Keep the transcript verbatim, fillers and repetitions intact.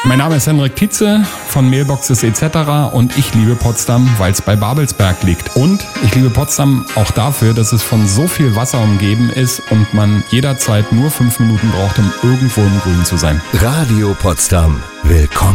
Mein Name ist Henrik Tietze von Mailboxes et cetera und ich liebe Potsdam, weil es bei Babelsberg liegt. Und ich liebe Potsdam auch dafür, dass es von so viel Wasser umgeben ist und man jederzeit nur fünf Minuten braucht, um irgendwo im Grün zu sein. Radio Potsdam. Willkommen.